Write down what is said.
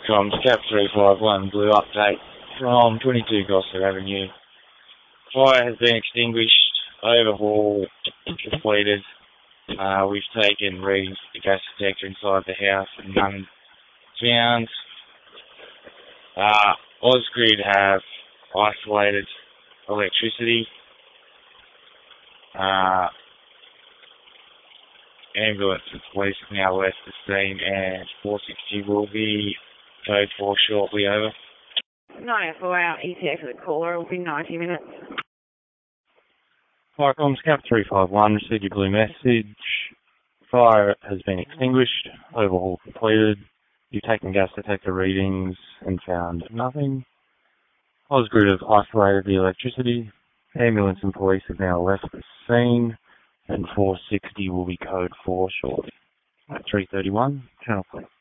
Comms Cap 351, Blue update from 22 Gosford Avenue. Fire has been extinguished, overhaul completed. We've taken readings of the gas detector inside the house and none found. Ausgrid have isolated electricity. Ambulance and police have now left the scene and 460 will be code 4 shortly, over. 904 hour ETA for the caller, it will be 90 minutes. Comms Cap 351, received your blue message. Fire has been extinguished, overhaul completed. You've taken gas detector readings and found nothing. Ausgrid have isolated the electricity. Ambulance and police have now left the scene, and 460 will be code 4 shortly. At 331, Channel 4.